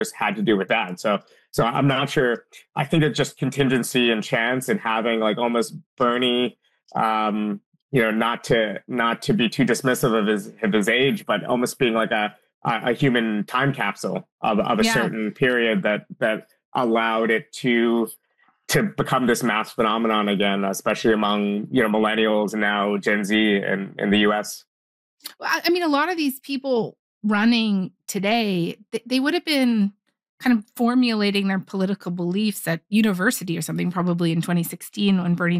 had to do with that. So I'm not sure. I think it's just contingency and chance and having like almost Bernie, not to be too dismissive of his age, but almost being like a human time capsule of a Yeah. certain period that allowed it to become this mass phenomenon again, especially among millennials and now Gen Z in the U.S. Well, I mean, a lot of these people running today, they would have been kind of formulating their political beliefs at university or something, probably in 2016 when Bernie